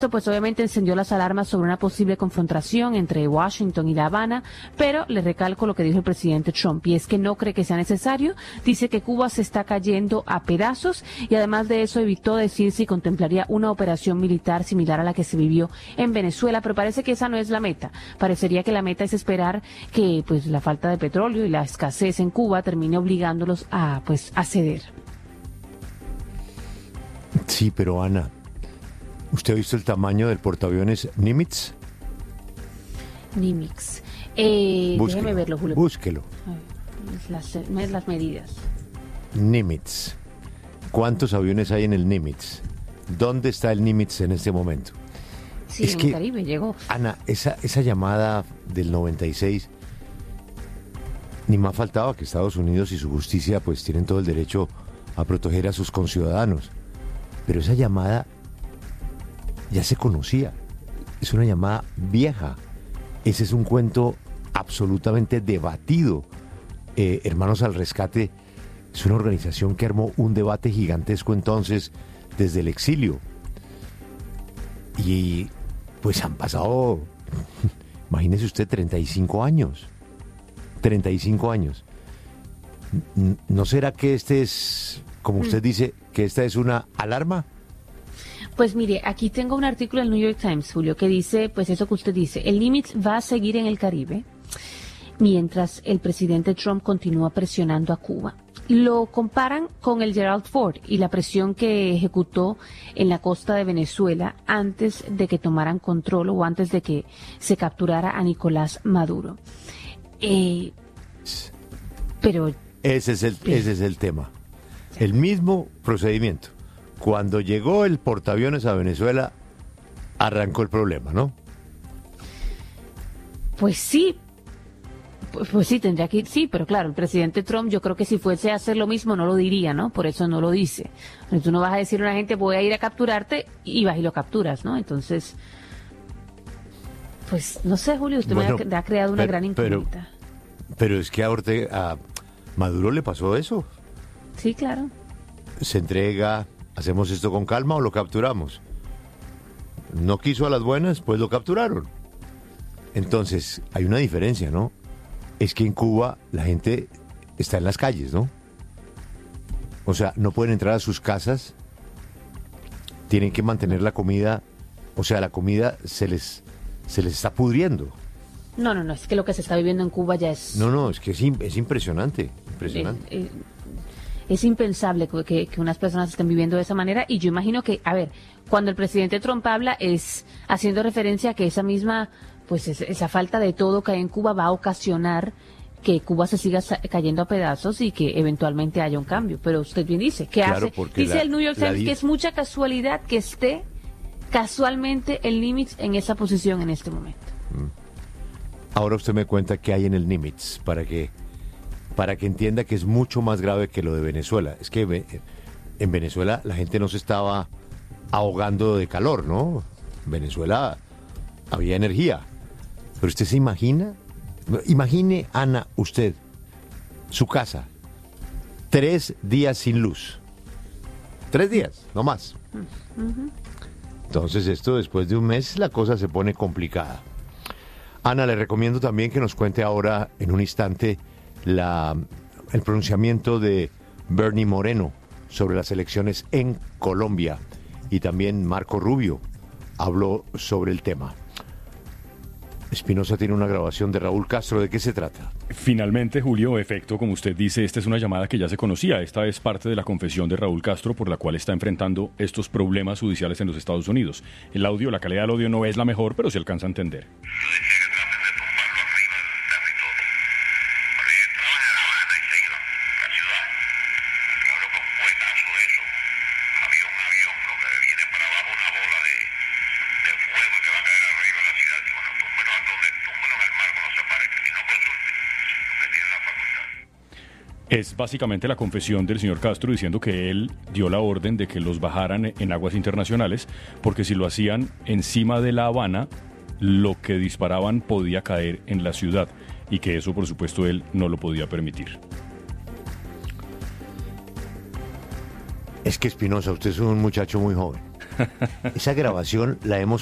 Esto pues obviamente encendió las alarmas sobre una posible confrontación entre Washington y La Habana, pero le recalco lo que dijo el presidente Trump, y es que no cree que sea necesario. Dice que Cuba se está cayendo a pedazos y además de eso evitó decir si contemplaría una operación militar similar a la que se vivió en Venezuela, pero parece que esa no es la meta. Parecería que la meta es esperar que pues la falta de petróleo y la escasez en Cuba termine obligándolos a ceder. Sí, pero Ana, ¿usted ha visto el tamaño del portaaviones Nimitz? Nimitz. Búsquelo, Déjeme verlo, Julio. Búsquelo. Las medidas. Nimitz. ¿Cuántos aviones hay en el Nimitz? ¿Dónde está el Nimitz en este momento? Sí, en el Caribe llegó. Ana, esa llamada del 96, ni más faltaba que Estados Unidos y su justicia pues tienen todo el derecho a proteger a sus conciudadanos. Pero esa llamada ya se conocía, es una llamada vieja, ese es un cuento absolutamente debatido. Hermanos al Rescate es una organización que armó un debate gigantesco entonces desde el exilio, y pues han pasado, imagínese usted, 35 años, ¿no será que este es, como usted dice, que esta es una alarma? Pues mire, aquí tengo un artículo del New York Times, Julio, que dice, pues eso que usted dice, el Nimitz va a seguir en el Caribe mientras el presidente Trump continúa presionando a Cuba. Lo comparan con el Gerald Ford y la presión que ejecutó en la costa de Venezuela antes de que tomaran control o antes de que se capturara a Nicolás Maduro. Pero ese es el tema. El mismo procedimiento. Cuando llegó el portaaviones a Venezuela, arrancó el problema, ¿no? Pues sí. Pues sí, tendría que ir, sí, pero claro, el presidente Trump, yo creo que si fuese a hacer lo mismo no lo diría, ¿no? Por eso no lo dice. Pero tú no vas a decir a una gente, voy a ir a capturarte, y vas y lo capturas, ¿no? Entonces, pues no sé, Julio, usted me ha creado una gran incógnita. Pero es que a Maduro le pasó eso. Sí, claro. Se entrega, hacemos esto con calma o lo capturamos. No quiso a las buenas, pues lo capturaron. Entonces, hay una diferencia, ¿no? Es que en Cuba la gente está en las calles, ¿no? O sea, no pueden entrar a sus casas, tienen que mantener la comida, o sea, la comida se les está pudriendo. No, es que lo que se está viviendo en Cuba ya es... No, es que es impresionante. Es impensable que unas personas estén viviendo de esa manera, y yo imagino que, a ver, cuando el presidente Trump habla es haciendo referencia a que esa misma, pues esa falta de todo que hay en Cuba va a ocasionar que Cuba se siga cayendo a pedazos y que eventualmente haya un cambio. Pero usted bien dice, ¿qué hace? Dice el New York Times que es mucha casualidad que esté casualmente el Nimitz en esa posición en este momento. Ahora usted me cuenta qué hay en el Nimitz para que entienda que es mucho más grave que lo de Venezuela. Es que en Venezuela la gente no se estaba ahogando de calor, ¿no? En Venezuela había energía. Pero usted se imagine, Ana, usted, su casa, 3 días sin luz. 3 días, no más. Entonces esto después de un mes la cosa se pone complicada. Ana, le recomiendo también que nos cuente ahora en un instante el pronunciamiento de Bernie Moreno sobre las elecciones en Colombia, y también Marco Rubio habló sobre el tema. Espinosa tiene una grabación de Raúl Castro. ¿De qué se trata? Finalmente, Julio, efecto, como usted dice, esta es una llamada que ya se conocía. Esta es parte de la confesión de Raúl Castro por la cual está enfrentando estos problemas judiciales en los Estados Unidos. El audio, la calidad del audio no es la mejor, pero se alcanza a entender. Es básicamente la confesión del señor Castro diciendo que él dio la orden de que los bajaran en aguas internacionales, porque si lo hacían encima de La Habana, lo que disparaban podía caer en la ciudad, y que eso, por supuesto, él no lo podía permitir. Es que, Espinosa, usted es un muchacho muy joven. Esa grabación la hemos